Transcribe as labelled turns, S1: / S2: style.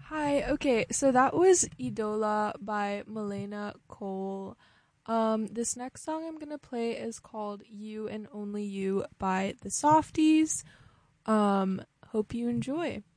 S1: Hi, okay, so that was Idola by Milena Cole. This next song I'm gonna play is called You and Only You by the Softies. Hope you enjoy.